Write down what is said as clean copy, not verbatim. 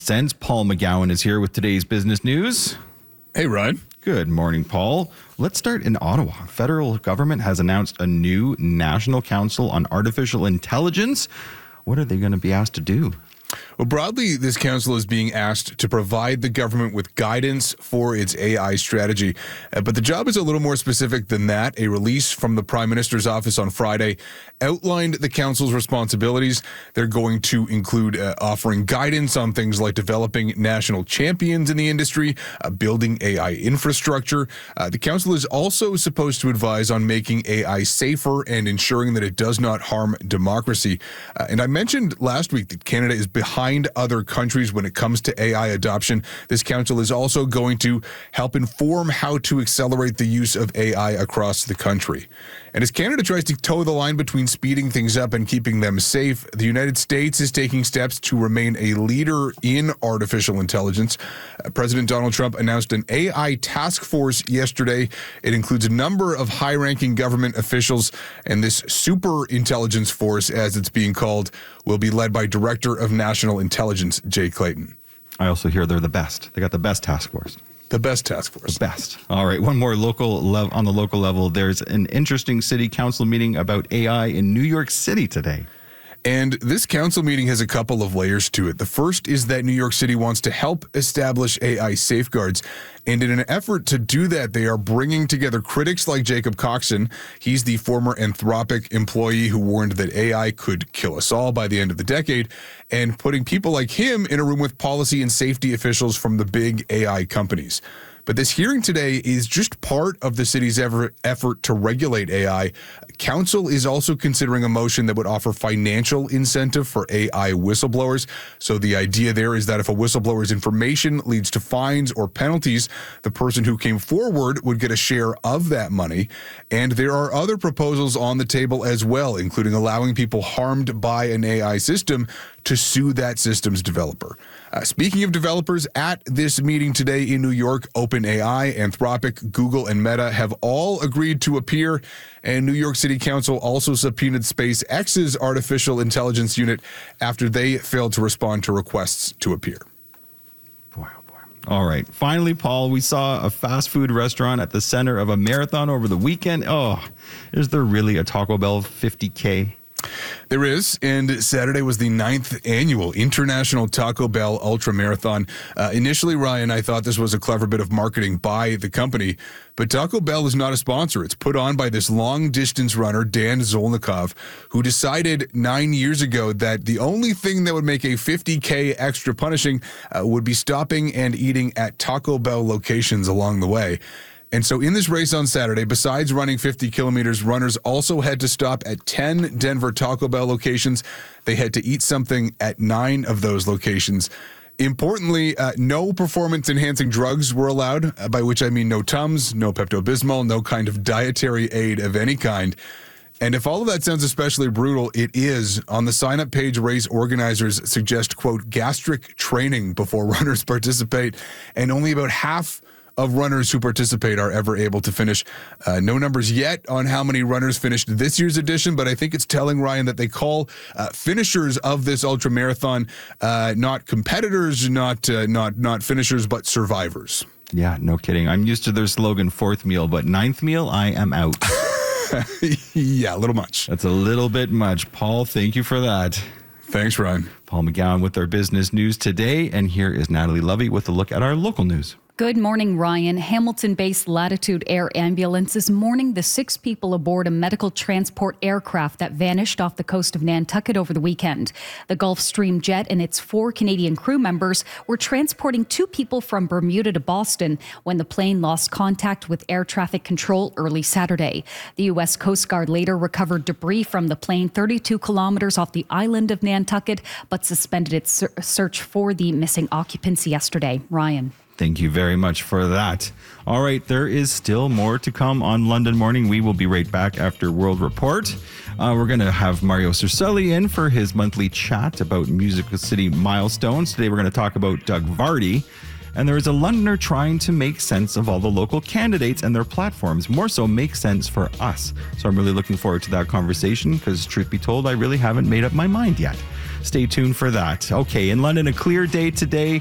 Since Paul McGowan is here with today's business news. Hey, Ryan. Good morning, Paul. Let's start in Ottawa. Federal government has announced a new National Council on Artificial Intelligence. What are they going to be asked to do? Well, broadly, this council is being asked to provide the government with guidance for its AI strategy. But the job is a little more specific than that. A release from the Prime Minister's office on Friday outlined the council's responsibilities. They're going to include offering guidance on things like developing national champions in the industry, building AI infrastructure. The council is also supposed to advise on making AI safer and ensuring that it does not harm democracy. And I mentioned last week that Canada is behind other countries when it comes to AI adoption. This council is also going to help inform how to accelerate the use of AI across the country. And as Canada tries to toe the line between speeding things up and keeping them safe, the United States is taking steps to remain a leader in artificial intelligence. President Donald Trump announced an AI task force yesterday. It includes a number of high-ranking government officials, and this super intelligence force, as it's being called, will be led by Director of National Intelligence, Jay Clayton. I also hear they're the best. They got the best task force. The best task force. The best. All right. One more on the local level. There's an interesting city council meeting about AI in New York City today. And this council meeting has a couple of layers to it. The first is that New York City wants to help establish AI safeguards. And in an effort to do that, they are bringing together critics like Jacob Coxon. He's the former Anthropic employee who warned that AI could kill us all by the end of the decade, and putting people like him in a room with policy and safety officials from the big AI companies. But this hearing today is just part of the city's effort to regulate AI. Council is also considering a motion that would offer financial incentive for AI whistleblowers. So the idea there is that if a whistleblower's information leads to fines or penalties, the person who came forward would get a share of that money. And there are other proposals on the table as well, including allowing people harmed by an AI system to sue that system's developer. Speaking of developers, at this meeting today in New York, OpenAI, Anthropic, Google, and Meta have all agreed to appear, and New York City Council also subpoenaed SpaceX's artificial intelligence unit after they failed to respond to requests to appear. Boy, oh boy. All right. Finally, Paul, we saw a fast food restaurant at the center of a marathon over the weekend. Oh, is there really a Taco Bell 50K? There is, and Saturday was the 9th annual International Taco Bell Ultra Marathon. Initially, Ryan, I thought this was a clever bit of marketing by the company, but Taco Bell is not a sponsor. It's put on by this long-distance runner, Dan Zolnikov, who decided 9 years ago that the only thing that would make a 50K extra punishing would be stopping and eating at Taco Bell locations along the way. And so in this race on Saturday, besides running 50 kilometers, runners also had to stop at 10 Denver Taco Bell locations. They had to eat something at 9 of those locations. Importantly, no performance-enhancing drugs were allowed, by which I mean no Tums, no Pepto-Bismol, no kind of dietary aid of any kind. And if all of that sounds especially brutal, it is. On the sign-up page, race organizers suggest, quote, gastric training before runners participate, and only about half of runners who participate are ever able to finish. No numbers yet on how many runners finished this year's edition, but I think it's telling, Ryan, that they call finishers of this ultra marathon not competitors, not finishers, but survivors. Yeah, no kidding. I'm used to their slogan, 4th meal, but 9th meal, I am out. Yeah, a little much. That's a little bit much. Paul, thank you for that. Thanks, Ryan. Paul McGowan with our business news today, and here is Natalie Lovey with a look at our local news. Good morning, Ryan. Hamilton-based Latitude Air Ambulance is mourning the 6 people aboard a medical transport aircraft that vanished off the coast of Nantucket over the weekend. The Gulfstream jet and its 4 Canadian crew members were transporting 2 people from Bermuda to Boston when the plane lost contact with air traffic control early Saturday. The U.S. Coast Guard later recovered debris from the plane 32 kilometers off the island of Nantucket, but suspended its search for the missing occupants yesterday. Ryan. Thank you very much for that. All right, there is still more to come on London Morning. We will be right back after World Report. We're going to have Mario Cercelli in for his monthly chat about Music City milestones. Today we're going to talk about Doug Vardy. And there is a Londoner trying to make sense of all the local candidates and their platforms, more so make sense for us. So I'm really looking forward to that conversation because, truth be told, I really haven't made up my mind yet. stay tuned for that. Okay, in London, a clear day today.